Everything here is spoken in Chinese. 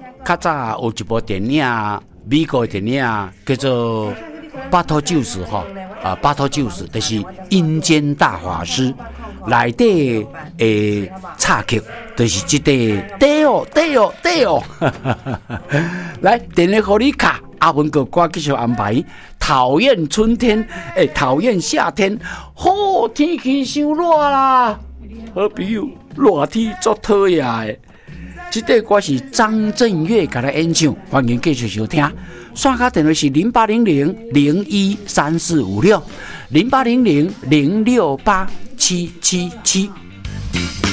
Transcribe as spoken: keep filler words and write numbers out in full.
较早有一部电影，美国的电影叫做《巴托救世》哈，啊，巴托救世就是阴间大法师内底诶插曲，就是这个对哦对哦对哦，来电力互你卡。阿文哥歌继续安排，讨厌春天，哎，讨厌夏天，好天气伤热啦，好朋友，热天足讨厌的。这首歌是张震岳给他演唱，欢迎继续收听。线卡电话是零八零零零一三四五六，零八零零零六八七七七。